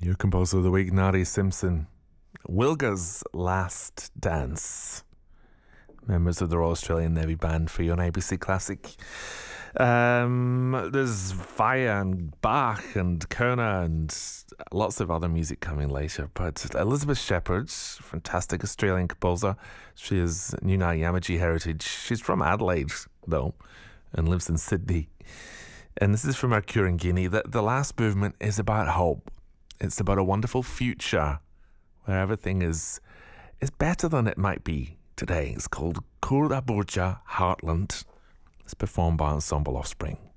Your composer of the week, Nari Simpson. Wilga's Last Dance. Members of the Royal Australian Navy Band for you on ABC Classic. There's Fire and Bach and Kerner and lots of other music coming later. But Elizabeth Shepherd, fantastic Australian composer. She is Noongar Yamaji heritage. She's from Adelaide, though, and lives in Sydney. And this is from Mercure in Guinea. The last movement is about hope. It's about a wonderful future where everything is better than it might be today. It's called Kura Burja Heartland. It's performed by Ensemble Offspring.